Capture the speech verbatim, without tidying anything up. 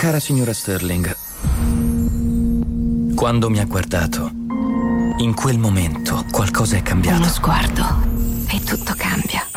Cara signora Sterling, quando mi ha guardato, in quel momento qualcosa è cambiato. Uno sguardo e tutto cambia.